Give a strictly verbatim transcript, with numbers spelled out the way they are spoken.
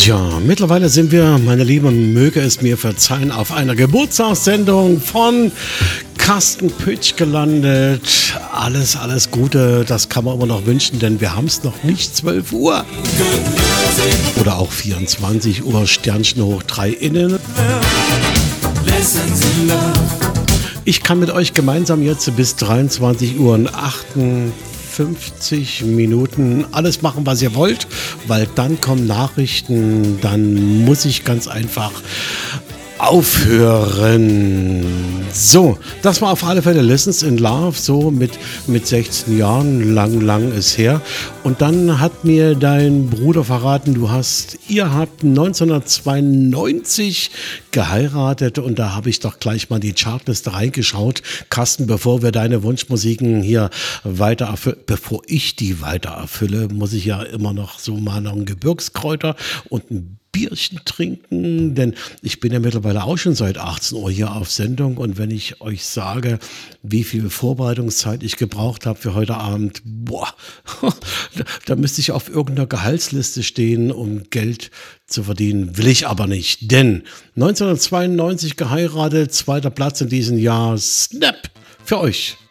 Ja, mittlerweile sind wir, meine Lieben, möge es mir verzeihen, auf einer Geburtstagssendung von Carsten Pütsch gelandet. Alles, alles Gute, das kann man immer noch wünschen, denn wir haben es noch nicht zwölf Uhr. Oder auch vierundzwanzig Uhr, Sternchen hoch drei innen. Ich kann mit euch gemeinsam jetzt bis dreiundzwanzig Uhr und achtundfünfzig Minuten alles machen, was ihr wollt, weil dann kommen Nachrichten, dann muss ich ganz einfach aufhören. So, das war auf alle Fälle Lessons in Love, so mit, mit sechzehn Jahren, lang, lang ist her. Und dann hat mir dein Bruder verraten, du hast, ihr habt neunzehnhundertzweiundneunzig geheiratet und da habe ich doch gleich mal die Chartliste reingeschaut. Carsten, bevor wir deine Wunschmusiken hier weiter erfüllen, bevor ich die weiter erfülle, muss ich ja immer noch so mal noch ein Gebirgskräuter und ein Bierchen trinken, denn ich bin ja mittlerweile auch schon seit achtzehn Uhr hier auf Sendung und wenn ich euch sage, wie viel Vorbereitungszeit ich gebraucht habe für heute Abend, boah, da müsste ich auf irgendeiner Gehaltsliste stehen, um Geld zu verdienen, will ich aber nicht, denn neunzehnhundertzweiundneunzig geheiratet, zweiter Platz in diesem Jahr, Snap, für euch.